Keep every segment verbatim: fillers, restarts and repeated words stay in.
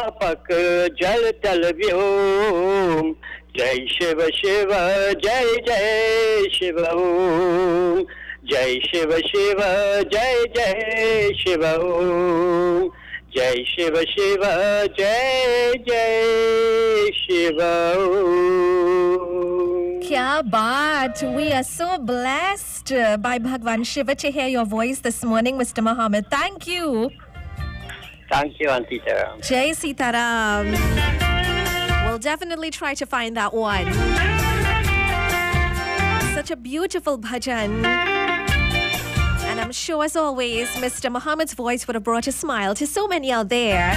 व्यापक जल तल व्योम जय शिव शिव जय जय शिव ओम जय शिव शिव जय जय शिव ओम जय शिव शिव जय जय शिव ओम. Kya baat! We are so blessed by Bhagwan Shiva to hear your voice this morning, Mister Muhammad. Thank you. Thank you, Auntie Sitaram. Jai Sitaram. We'll definitely try to find that one. Such a beautiful bhajan. And I'm sure, as always, Mister Muhammad's voice would have brought a smile to so many out there.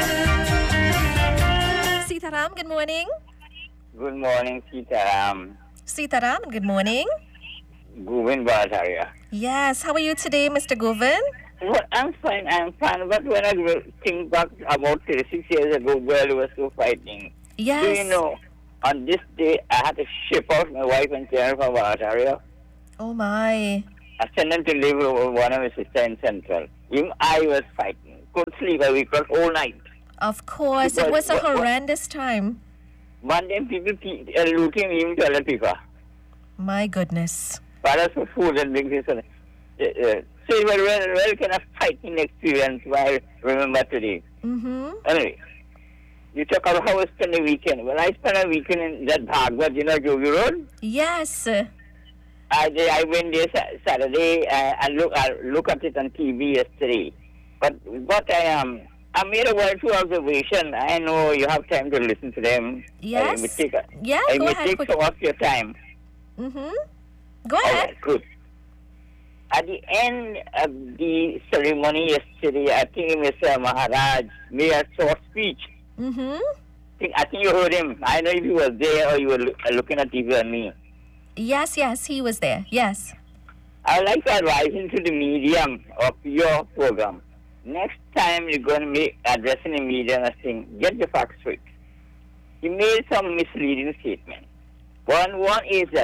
Sitaram, good morning. Good morning, Sitaram. Sitaram, good morning. Govind Bhattacharya. Yes, how are you today, Mister Govind? Well, I'm fine, I'm fine. But when I think back about thirty-six years ago, where I was so frightening. Yes. Do you know, on this day, I had to ship out my wife and children from Bhattacharya. Oh, my. I sent them to live with one of my sisters in Central. Even I was frightened. Couldn't sleep. I woke up all night. Of course, Because it was a what- what- horrendous time. One day, people pe- are looting even to other people. My goodness. Para for food and drinks. Uh, uh, so it was a very, very kind of frightening experience I remember today. Mm-hmm. Anyway, you talk about how I spent the weekend. Well, I spent a weekend in that Bhagwat, you know, Jogi Road. Yes. I, I went there sa- Saturday uh, and look, I look at it on T V yesterday. But what I am, um, I made a wonderful observation. I know you have time to listen to them. Yes. I may take, a, Yeah, I go may ahead. take quick- some of your time. Mm-hmm. Go All ahead. right, good. At the end of the ceremony yesterday, I think Mister Maharaj made a short speech. Mm-hmm. I think, I think you heard him. I know if you were there or you were look, looking at T V on me. Yes, yes, he was there. Yes. I would like to advise him to the medium of your program. Next time you're going to be addressing the media and saying, get the facts straight. He made some misleading statements. One, one is that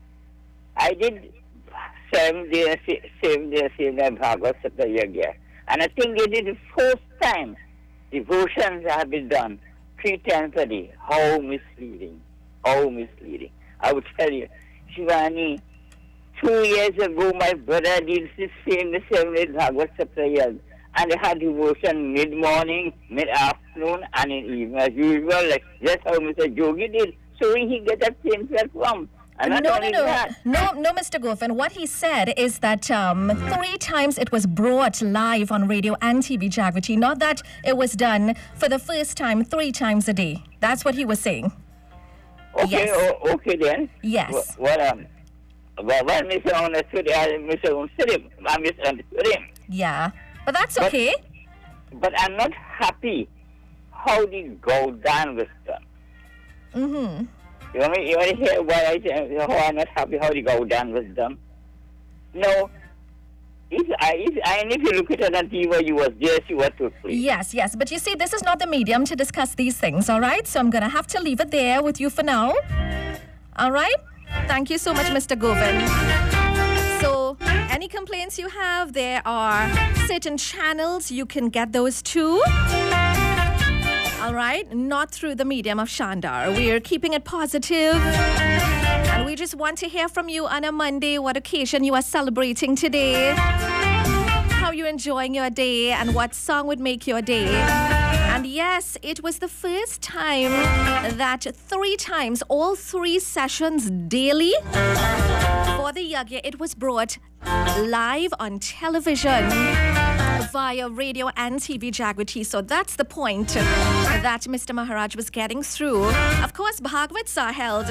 I did seven days, seven days, seven days Bhagavad Sapta Yagya. And I think they did the first time devotions have been done three times a day. How misleading. How misleading. I would tell you, Shivani, two years ago my brother did the same, the seven days Bhagavad Sapta Yagya. And they had devotion mid-morning, mid-afternoon, and in evening. As usual, like that's how Mister Jogi did. So he get that same platform. And not No, no, only no, that, no, no, Mister Goffin. What he said is that um, three times it was brought live on radio and T V, Jagriti. Not that it was done for the first time three times a day. That's what he was saying. okay, Yes. oh, okay then. Yes. Well, well, um, well, well, Mister Understood, I Mister Understood him. I misunderstood him. Yeah. But that's But- okay. But I'm not happy how the go down was done. Mm-hmm. You want me, you want to hear why I say, how I'm not happy how the go down was done? No. If I, if I, and if you look at it on T V, you was there, she was to free. Yes, yes. But you see, this is not the medium to discuss these things, all right? So I'm going to have to leave it there with you for now. All right? Thank you so much, Mister Govind. So, any complaints you have, there are certain channels you can get those too. All right? Not through the medium of Shandar. We are keeping it positive. And we just want to hear from you on a Monday, what occasion you are celebrating today, how you're enjoying your day, and what song would make your day. And yes, it was the first time that three times, all three sessions daily for the Yagya, it was brought live on television via radio and T V, Jagriti. So that's the point that Mister Maharaj was getting through. Of course, Bhagavats are held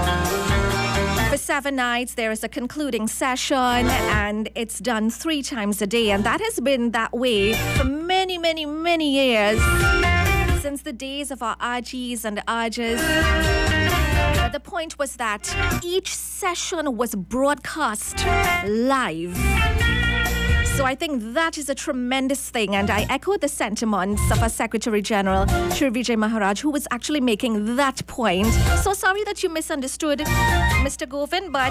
for seven nights. There is a concluding session, and it's done three times a day. And that has been that way for many, many, many years, since the days of our Ajis and Ajas. But the point was that each session was broadcast live. So I think that is a tremendous thing, and I echo the sentiments of our Secretary General, Shri Vijay Maharaj, who was actually making that point. So sorry that you misunderstood, Mister Govind, but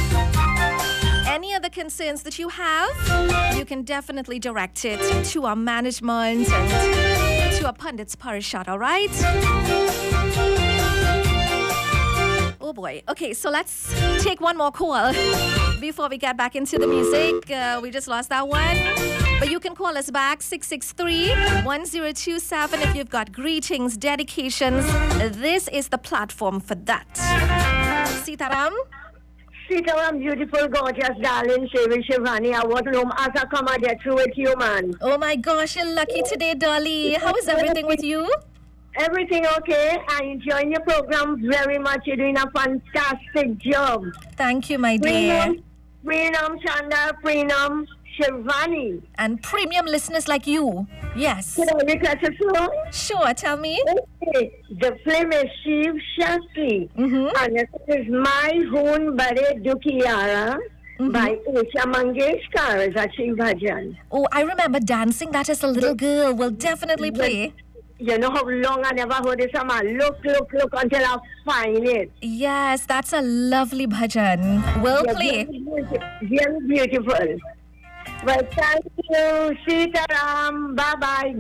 uh, any other concerns that you have, you can definitely direct it to our management and to a Pandit's Parashat, all right? Oh boy. Okay, so let's take one more call before we get back into the music. Uh, we just lost that one. But you can call us back, six six three, one zero two seven, if you've got greetings, dedications. This is the platform for that. Sitaram? Sitaram, beautiful, gorgeous, darling, Sherry Shivani. I want to know as I come and get through with you, man. Oh my gosh, you're lucky today, Dolly. How is everything with you? Everything okay? I enjoying your program very much. You're doing a fantastic job. Thank you, my dear. Prenam, Prenam Chanda, Prenam Shivani. And premium listeners like you. Yes. Could I request a song? Sure, tell me. Okay. The film is Shiv Shakti. Mm-hmm. And it is My Hoon Bare Dukhiara Mm-hmm. by Usha Mangeshkar as a Shiv Bhajan. Oh, I remember dancing that as a little girl. We'll definitely play. You know how long I never heard this song? Look, look, look until I find it. Yes, that's a lovely bhajan. We'll Yeah, play. Very, beautiful. Very beautiful. Well, thank you, Sitaram. Bye-bye.